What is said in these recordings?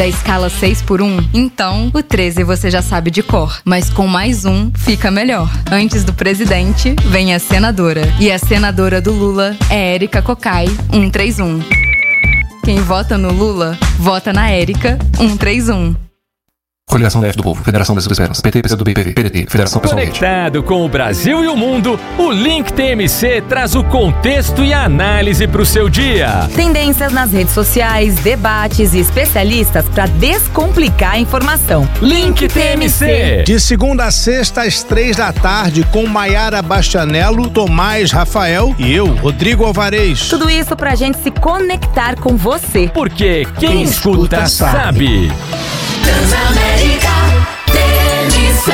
da escala 6x1? Então, o 13 você já sabe de cor, mas com mais um fica melhor. Antes do presidente, vem a senadora. E a senadora do Lula é Érica Cocai, 131. Quem vota no Lula, vota na Érica, 131. Coligação DF do Povo, Federação das Esperanças, PT, PCdoB, PV, PDT, Federação Pessoalmente. Conectado com o Brasil e o mundo, o Link TMC traz o contexto e a análise para o seu dia. Tendências nas redes sociais, debates e especialistas para descomplicar a informação. Link TMC. De segunda a sexta, às 3h, com Maiara Bastianello, Tomás Rafael e eu, Rodrigo Alvarez. Tudo isso pra gente se conectar com você. Porque quem escuta sabe. Transamérica TMC.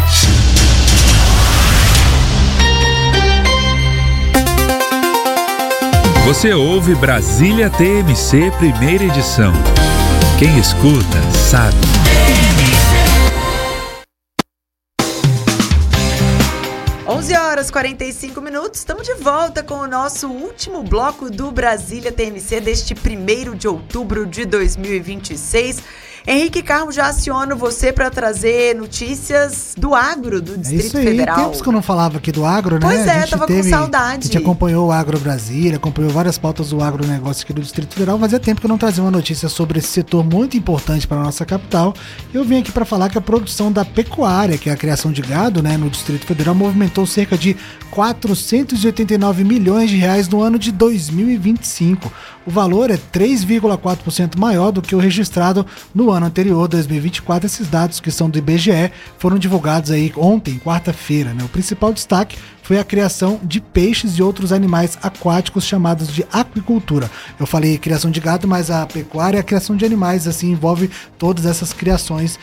Você ouve Brasília TMC, primeira edição. Quem escuta sabe. 11h45, estamos de volta com o nosso último bloco do Brasília TMC deste 1º de outubro de 2026. Henrique Carmo, já aciono você para trazer notícias do agro do Distrito Federal. Tempos que eu não falava aqui do agro, né? Pois é, tava com saudade. A gente acompanhou o Agro Brasília, acompanhou várias pautas do agronegócio aqui do Distrito Federal, mas é tempo que eu não trazia uma notícia sobre esse setor muito importante para a nossa capital. Eu vim aqui para falar que a produção da pecuária, que é a criação de gado, né, no Distrito Federal, movimentou cerca de 489 milhões de reais no ano de 2025. O valor é 3,4% maior do que o registrado no ano anterior, 2024. Esses dados, que são do IBGE, foram divulgados aí ontem, quarta-feira, né? O principal destaque foi a criação de peixes e outros animais aquáticos chamados de aquicultura. Eu falei criação de gado, mas a pecuária é a criação de animais, assim, envolve todas essas criações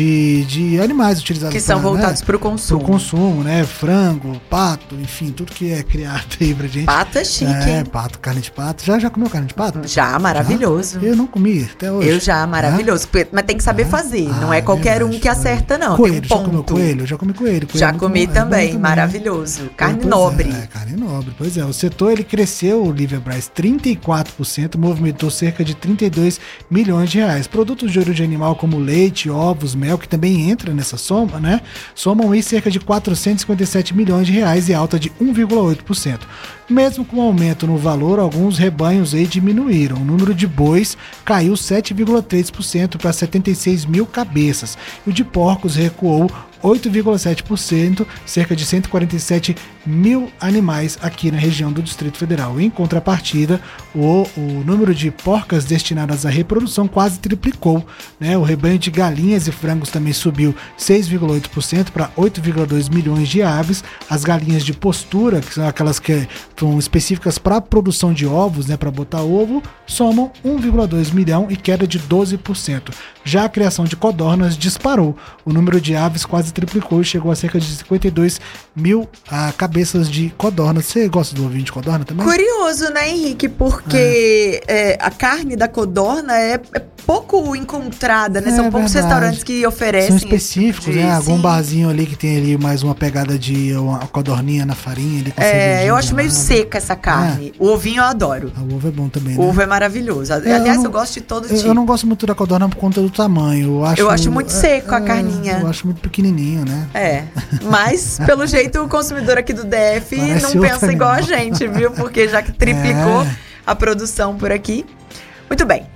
de animais utilizados que são voltados para o consumo. Para o consumo, né? Frango, pato, enfim, tudo que é criado aí pra gente. Pato é chique, hein? Pato, carne de pato. Já comeu carne de pato? Já, maravilhoso. Eu não comi até hoje. Eu já, maravilhoso. Mas tem que saber fazer, não é qualquer um que acerta, não. Coelho, tem um ponto. Já comeu coelho? Já comi coelho. Já comi também, maravilhoso. Carne nobre. Carne nobre, pois é. O setor, ele cresceu, Lívia Braz, 34%, movimentou cerca de 32 milhões de reais. Produtos de origem animal como leite, ovos, mel, que também entra nessa soma, né? Somam aí cerca de 457 milhões de reais e alta de 1,8%. Mesmo com o aumento no valor, alguns rebanhos aí diminuíram. O número de bois caiu 7,3% para 76 mil cabeças. E o de porcos recuou 8,7%, cerca de 147 mil animais aqui na região do Distrito Federal. Em contrapartida, o número de porcas destinadas à reprodução quase triplicou, né? O rebanho de galinhas e frangos também subiu 6,8% para 8,2 milhões de aves. As galinhas de postura, que são aquelas que são específicas para a produção de ovos, né, para botar ovo, somam 1,2 milhão e queda de 12%. Já a criação de codornas disparou. O número de aves quase triplicou e chegou a cerca de 52 mil cabeças de codorna. Você gosta do ovinho de codorna também? Curioso, né, Henrique? Porque a carne da codorna é pouco encontrada, né? São poucos restaurantes que oferecem. São específicos, né? Algum barzinho ali que tem ali mais uma pegada de uma codorninha na farinha. Ali com eu acho meio seca essa carne. O ovinho eu adoro. O ovo é bom também, né? O ovo é maravilhoso. Aliás, eu gosto de todo tipo. Eu não gosto muito da codorna por conta do tamanho. Eu acho muito seco a carninha. Eu acho muito pequenininho, né? Mas pelo jeito o consumidor aqui do DF não pensa igual a gente, viu? Porque já que triplicou a produção por aqui. Muito bem.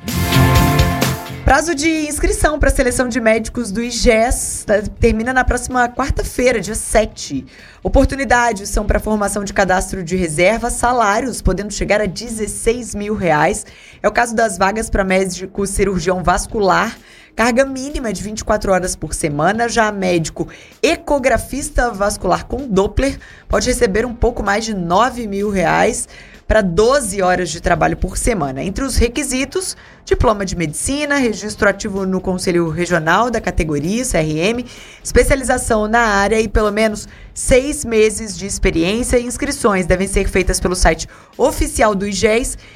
Prazo de inscrição para a seleção de médicos do IGES termina na próxima quarta-feira, dia 7. Oportunidades são para formação de cadastro de reserva, salários podendo chegar a R$16 mil. É o caso das vagas para médico cirurgião vascular, carga mínima de 24 horas por semana. Já médico ecografista vascular com Doppler pode receber um pouco mais de R$9 mil para 12 horas de trabalho por semana. Entre os requisitos, diploma de medicina, registro ativo no Conselho Regional da categoria, CRM, especialização na área e pelo menos 6 meses de experiência. Inscrições devem ser feitas pelo site oficial do IGES